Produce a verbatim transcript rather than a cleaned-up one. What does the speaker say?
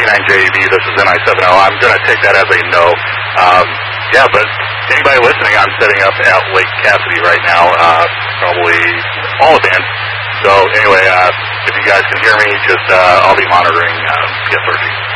nine J B, this is N I seven zero. I'm going to take that as a no. Um, yeah, but anybody listening, I'm setting up at Lake Cassidy right now, uh, probably all the bands. So anyway, uh, if you guys can hear me, just uh, I'll be monitoring uh, P S R G.